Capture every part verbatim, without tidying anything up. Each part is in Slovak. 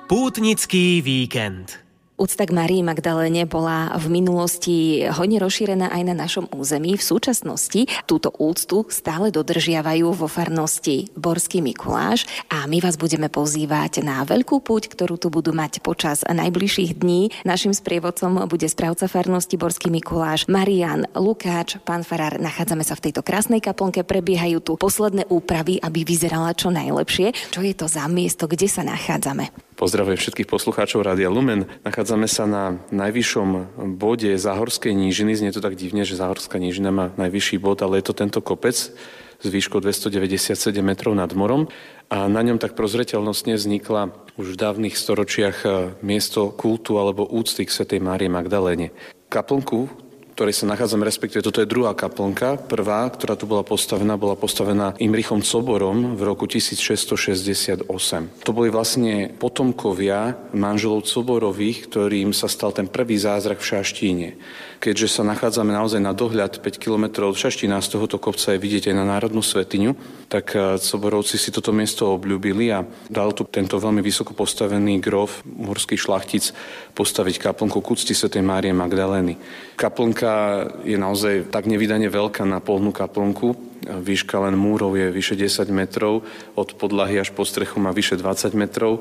Pútnický víkend. Úcta k Márii Magdaléne bola v minulosti hodne rozšírená aj na našom území. V súčasnosti túto úctu stále dodržiavajú vo farnosti Borský Mikuláš a my vás budeme pozývať na veľkú púť, ktorú tu budú mať počas najbližších dní. Naším sprievodcom bude správca farnosti Borský Mikuláš Marián Lukáč. Pán farár, nachádzame sa v tejto krásnej kaplnke, prebiehajú tu posledné úpravy, aby vyzerala čo najlepšie. Čo je to za miesto, kde sa nachádzame? Pozdravujem všetkých poslucháčov Rádia Lumen. Nachádzame sa na najvyššom bode Záhorskej nížiny. Znie to tak divne, že Záhorská nížina má najvyšší bod, ale je to tento kopec s výškou dvestodeväťdesiatsedem metrov nad morom. A na ňom tak prozreteľnostne vznikla už v dávnych storočiach miesto kultu alebo úcty k svätej Márii Magdaléne. Kaplnku, ktorej sa nachádzame, respektíve toto je druhá kaplnka. Prvá, ktorá tu bola postavená, bola postavená Imrichom Coborom v roku tisícšesťstošesťdesiatosem. To boli vlastne potomkovia manželov Coborových, ktorým sa stal ten prvý zázrak v Šaštíne. Keďže sa nachádzame naozaj na dohľad päť kilometrov od Šaštína, z tohoto kopca je vidieť aj na národnú svätyňu, tak Coborovci si toto miesto obľúbili a dal tu tento veľmi vysoko postavený grof, uhorský šlachtic, postaviť kaplnku k úcti svätej Márie Magdalény. Kaplnka je naozaj tak nevydane veľká na polnú kaplnku. Výška len múrov je vyše desať metrov, od podlahy až po strechu má vyše dvadsať metrov.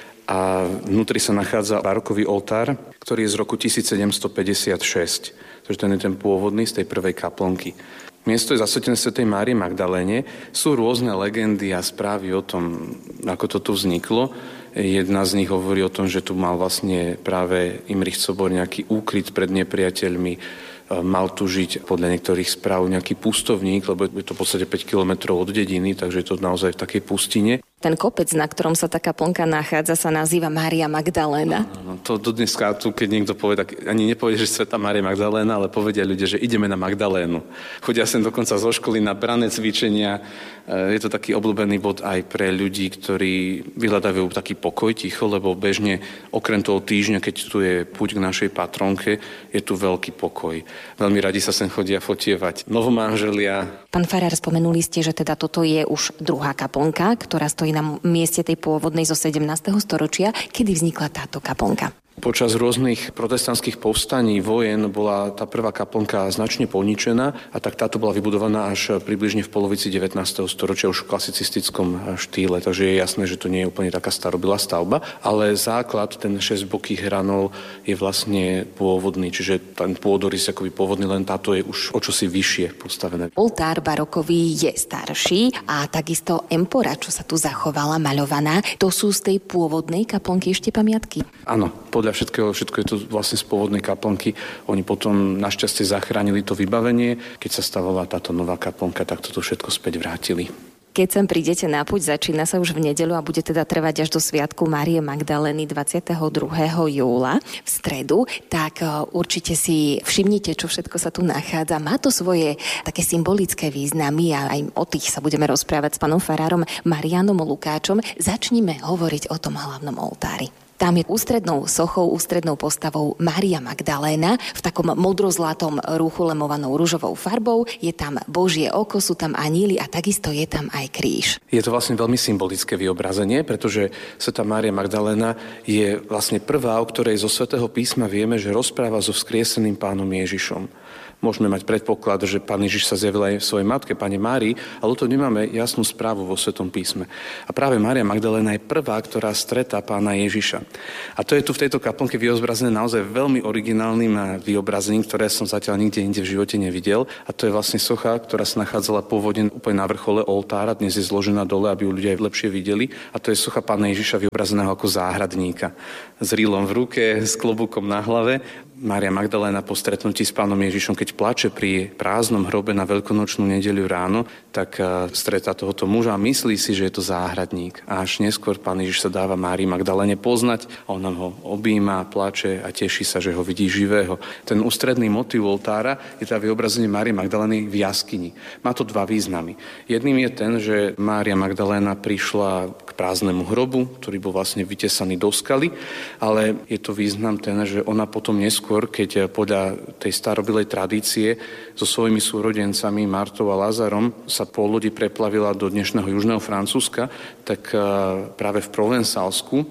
A vnútri sa nachádza barokový oltár, ktorý je z roku tisícsedemstopäťdesiatšesť. Takže ten je ten pôvodný z tej prvej kaplnky. Miesto je zasvetené svätej Márii Magdaléne. Sú rôzne legendy a správy o tom, ako to tu vzniklo. Jedna z nich hovorí o tom, že tu mal vlastne práve Imrich Cobor nejaký úkryt pred nepriateľmi. Mal tu žiť podľa niektorých správ nejaký pustovník, lebo je to v podstate päť kilometrov od dediny, takže je to naozaj v takej pustine. Ten kopec, na ktorom sa tá kaplnka nachádza, sa nazýva Mária Magdaléna. No, to do dneska tu, keď niekto povie, tak ani nepovie, že svätá Mária Magdaléna, ale povedia ľudia, že ideme na Magdalénu. Chodia sem dokonca zo školy na brané cvičenia. Je to taký obľúbený bod aj pre ľudí, ktorí vyhľadajú taký pokoj, ticho, lebo bežne okrem toho týždňa, keď tu je púť k našej patronke, je tu veľký pokoj. Veľmi radi sa sem chodia fotievať novomanželia. Pán farár, spomenuli ste, že teda toto je už druhá kaplnka, ktorá stojí na mieste tej pôvodnej zo sedemnásteho storočia. Kedy vznikla táto kaplnka? Počas rôznych protestantských povstaní, vojen bola tá prvá kaplnka značne poničená a tak táto bola vybudovaná až približne v polovici devätnásteho storočia už v klasicistickom štýle, takže je jasné, že to nie je úplne taká starobylá stavba, ale základ, ten šesťboký hranol je vlastne pôvodný, čiže ten pôdorys akoby pôvodný, len táto je už o čosi vyššie postavené. Oltár barokový je starší a takisto empora, čo sa tu zachovala, maľovaná, to sú z tej pôvodnej kaplnky ešte pamiatky? Áno, podľa všetkého, všetko je to vlastne z pôvodnej kaplnky. Oni potom našťastie zachránili to vybavenie. Keď sa stavovala táto nová kaplnka, tak toto všetko späť vrátili. Keď sem prídete na púť, začína sa už v nedeľu a bude teda trvať až do sviatku Márie Magdalény dvadsiateho druhého júla v stredu, tak určite si všimnite, čo všetko sa tu nachádza. Má to svoje také symbolické významy a aj o tých sa budeme rozprávať s pánom farárom Mariánom Lukáčom. Začnime hovoriť o tom hlavnom oltári. Tam je ústrednou sochou, ústrednou postavou Mária Magdaléna v takom modrozlatom rúchu lemovanou ružovou farbou. Je tam Božie oko, sú tam aníli a takisto je tam aj kríž. Je to vlastne veľmi symbolické vyobrazenie, pretože svätá Mária Magdaléna je vlastne prvá, o ktorej zo svätého písma vieme, že rozpráva so vzkrieseným pánom Ježišom. Môžeme mať predpoklad, že pán Ježiš sa zjavil aj svojej matke, pani Márii, ale to nemáme jasnú správu vo Svätom písme. A práve Mária Magdaléna je prvá, ktorá stretá pána Ježiša. A to je tu v tejto kaplnke vyobrazené naozaj veľmi originálnym vyobrazením, ktoré som zatiaľ nikde inde v živote nevidel. A to je vlastne socha, ktorá sa nachádzala pôvodne úplne na vrchole oltára, dnes je zložená dole, aby ju ľudia lepšie videli. A to je socha pána Ježiša vyobrazeného ako záhradníka. S rýlom v ruke, s klobúkom na hlave. Mária Magdaléna po stretnutí s pánom Ježišom, keď plače pri prázdnom hrobe na veľkonočnú nedeľu ráno, tak stretá tohoto muža a myslí si, že je to záhradník. A až neskôr pán Ježiš sa dáva Márii Magdaléne poznať a ona ho objíma, plače a teší sa, že ho vidí živého. Ten ústredný motív oltára je tá vyobrazenie Márie Magdalény v jaskyni. Má to dva významy. Jedným je ten, že Mária Magdaléna prišla k prázdnemu hrobu, ktorý bol vlastne vytesaný do skaly, ale je to význam ten, že ona potom neskôr, keď podľa tej starobilej tradície so svojimi súrodencami Martou a Lázarom sa po lodi preplavila do dnešného južného Francúzska, tak práve v Provencálsku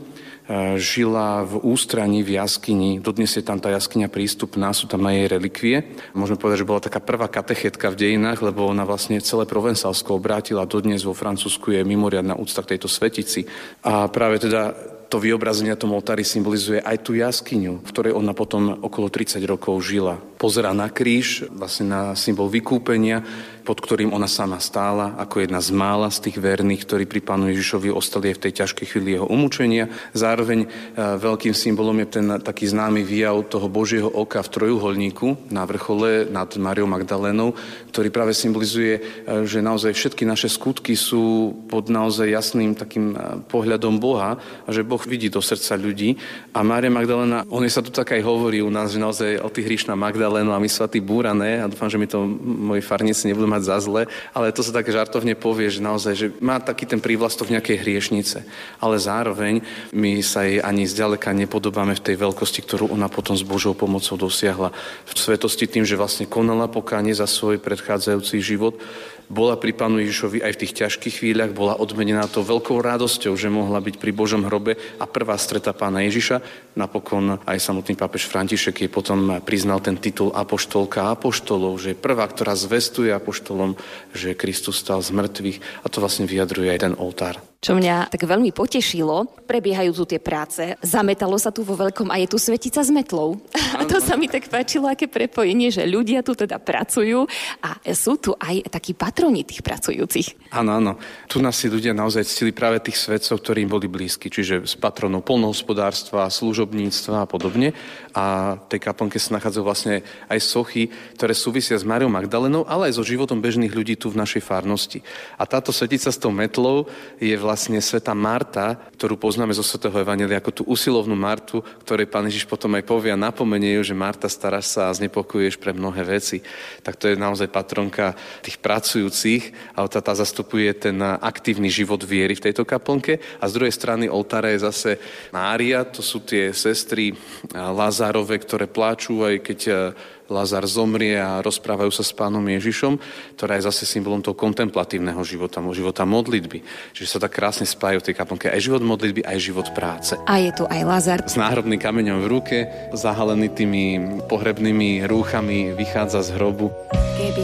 žila v ústraní v jaskyni. Dodnes je tam tá jaskyňa prístupná, sú tam aj jej relikvie. Môžeme povedať, že bola taká prvá katechetka v dejinách, lebo ona vlastne celé Provençálsko obrátila. Dodnes vo Francúzsku je mimoriadna úcta k tejto svetici. A práve teda to vyobrazenie na tom oltári symbolizuje aj tú jaskyňu, v ktorej ona potom okolo tridsať rokov žila. Pozerá na kríž, vlastne na symbol vykúpenia, pod ktorým ona sama stála, ako jedna z mála z tých verných, ktorí pri Pánu Ježišovi ostali aj v tej ťažkej chvíli jeho umúčenia. Zároveň veľkým symbolom je ten taký známy výjav toho Božieho oka v trojuholníku na vrchole nad Máriou Magdalénou, ktorý práve symbolizuje, že naozaj všetky naše skutky sú pod naozaj jasným takým pohľadom Boha a že Boh vidí do srdca ľudí. A Mária Magdaléna, on sa tu tak aj hovorí u nás, že naozaj o tých hriešná Magdalénu a my svätí búrané, a dúfam, že mi to moji farníci nebudú mať za zle, ale to sa tak žartovne povie, že naozaj, že má taký ten prívlastok nejakej hriešnice. Ale zároveň my sa jej ani zďaleka nepodobáme v tej veľkosti, ktorú ona potom s Božou pomocou dosiahla. V svetosti tým, že vlastne konala pokánie za svoj predchádzajúci život, bola pri Pánu Ježišovi aj v tých ťažkých chvíľach, bola odmenená to veľkou radosťou, že mohla byť pri Božom hrobe a prvá streta Pána Ježiša. Napokon aj samotný pápež František jej potom priznal ten titul apoštolka apoštolov, že je prvá, ktorá zvestuje apoštolom, že Kristus stal z mŕtvych, a to vlastne vyjadruje aj ten oltár. Čo mňa tak veľmi potešilo, prebiehajú tu tie práce, zametalo sa tu vo veľkom a je tu svetica s metlou. A to sa mi tak páčilo, aké prepojenie, že ľudia tu teda pracujú a sú tu aj takí patroni tých pracujúcich. Áno, áno. Tu nás si ľudia naozaj ctili práve tých svetcov, ktorí im boli blízki, čiže s patronov poľnohospodárstva, služobníctva a podobne. A v tej kaplnke sa nachádzajú vlastne aj sochy, ktoré súvisia s Máriou Magdalénou, ale aj so životom bežných ľudí tu v našej farnosti. A táto svetica s tou metlou je vlastne svätá Marta, ktorú poznáme zo svätého Evanjelia ako tú usilovnú Martu, ktorej Pán Ježiš potom aj povie a napomenie ju, že Marta, staráš sa a znepokojuješ pre mnohé veci. Tak to je naozaj patronka tých pracujúcich, ale tá, tá zastupuje ten aktívny život viery v tejto kaplnke. A z druhej strany oltára je zase Mária, to sú tie sestry Lazárove, ktoré pláču, aj keď Lazár zomrie a rozprávajú sa s Pánom Ježišom, ktorá je zase symbolom toho kontemplatívneho života, života modlitby. Čiže sa tak krásne spájajú v tej kaplnke aj život modlitby, aj život práce. A je tu aj Lazár. S náhrobným kameňom v ruke, zahalený tými pohrebnými rúchami, vychádza z hrobu.